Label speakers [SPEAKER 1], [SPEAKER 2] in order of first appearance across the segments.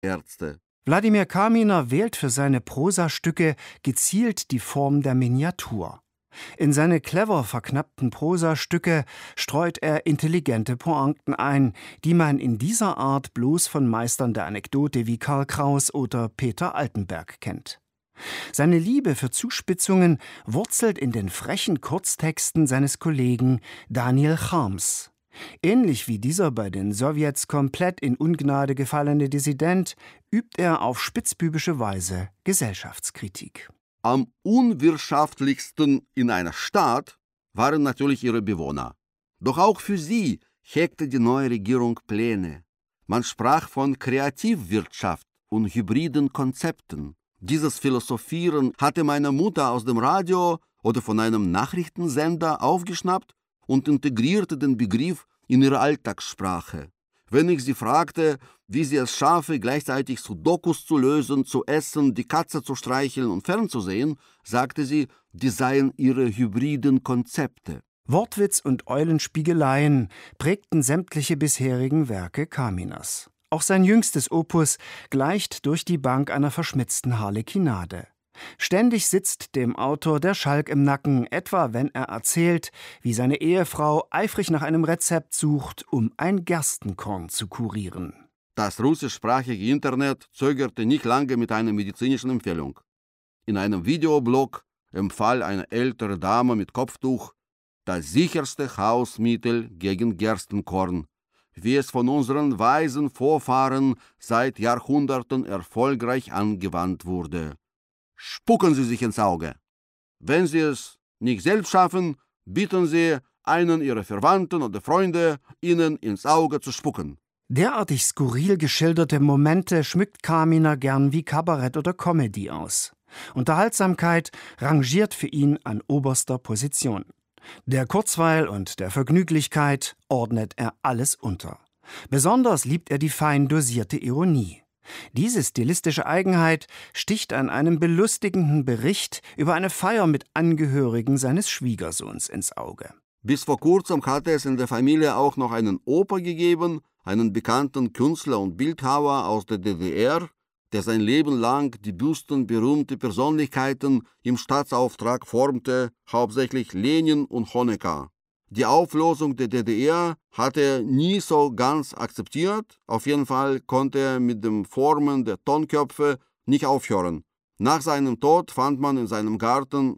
[SPEAKER 1] Ärzte.
[SPEAKER 2] Wladimir Kaminer wählt für seine Prosastücke gezielt die Form der Miniatur. In seine clever verknappten Prosastücke streut er intelligente Pointen ein, die man in dieser Art bloß von Meistern der Anekdote wie Karl Kraus oder Peter Altenberg kennt. Seine Liebe für Zuspitzungen wurzelt in den frechen Kurztexten seines Kollegen Daniel Charms. Ähnlich wie dieser bei den Sowjets komplett in Ungnade gefallene Dissident, übt er auf spitzbübische Weise Gesellschaftskritik.
[SPEAKER 1] Am unwirtschaftlichsten in einer Stadt waren natürlich ihre Bewohner. Doch auch für sie hegte die neue Regierung Pläne. Man sprach von Kreativwirtschaft und hybriden Konzepten. Dieses Philosophieren hatte meine Mutter aus dem Radio oder von einem Nachrichtensender aufgeschnappt und integrierte den Begriff in ihre Alltagssprache. Wenn ich sie fragte, wie sie es schaffe, gleichzeitig Sudokus zu lösen, zu essen, die Katze zu streicheln und fernzusehen, sagte sie, die seien ihre hybriden Konzepte.
[SPEAKER 2] Wortwitz und Eulenspiegeleien prägten sämtliche bisherigen Werke Kaminers. Auch sein jüngstes Opus gleicht durch die Bank einer verschmitzten Harlekinade. Ständig sitzt dem Autor der Schalk im Nacken, etwa wenn er erzählt, wie seine Ehefrau eifrig nach einem Rezept sucht, um ein Gerstenkorn zu kurieren.
[SPEAKER 1] Das russischsprachige Internet zögerte nicht lange mit einer medizinischen Empfehlung. In einem Videoblog empfahl eine ältere Dame mit Kopftuch das sicherste Hausmittel gegen Gerstenkorn, wie es von unseren weisen Vorfahren seit Jahrhunderten erfolgreich angewandt wurde. Spucken Sie sich ins Auge. Wenn Sie es nicht selbst schaffen, bitten Sie einen Ihrer Verwandten oder Freunde, Ihnen ins Auge zu spucken.
[SPEAKER 2] Derartig skurril geschilderte Momente schmückt Kaminer gern wie Kabarett oder Comedy aus. Unterhaltsamkeit rangiert für ihn an oberster Position. Der Kurzweil und der Vergnüglichkeit ordnet er alles unter. Besonders liebt er die fein dosierte Ironie. Diese stilistische Eigenheit sticht an einem belustigenden Bericht über eine Feier mit Angehörigen seines Schwiegersohns ins Auge.
[SPEAKER 1] Bis vor kurzem hatte es in der Familie auch noch einen Opa gegeben, einen bekannten Künstler und Bildhauer aus der DDR, der sein Leben lang die Büsten berühmter Persönlichkeiten im Staatsauftrag formte, hauptsächlich Lenin und Honecker. Die Auflösung der DDR hat er nie so ganz akzeptiert. Auf jeden Fall konnte er mit dem Formen der Tonköpfe nicht aufhören. Nach seinem Tod fand man in seinem Garten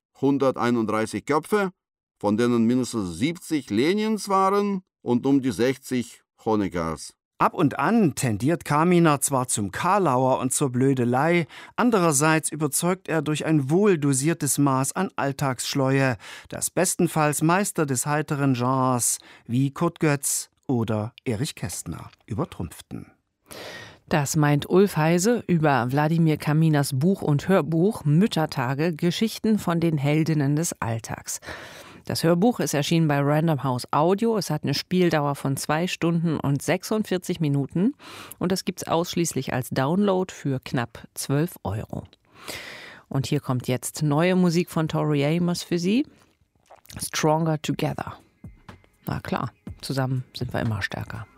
[SPEAKER 1] 131 Köpfe, von denen mindestens 70 Lenins waren und um die 60 Honeckers.
[SPEAKER 2] Ab und an tendiert Kaminer zwar zum Karlauer und zur Blödelei, andererseits überzeugt er durch ein wohldosiertes Maß an Alltagsschleue, das bestenfalls Meister des heiteren Genres wie Kurt Götz oder Erich Kästner übertrumpften.
[SPEAKER 3] Das meint Ulf Heise über Wladimir Kaminers Buch und Hörbuch Müttertage – Geschichten von den Heldinnen des Alltags. Das Hörbuch ist erschienen bei Random House Audio. Es hat eine Spieldauer von 2 Stunden und 46 Minuten. Und das gibt es ausschließlich als Download für knapp 12 €. Und hier kommt jetzt neue Musik von Tori Amos für Sie. Stronger Together. Na klar, zusammen sind wir immer stärker.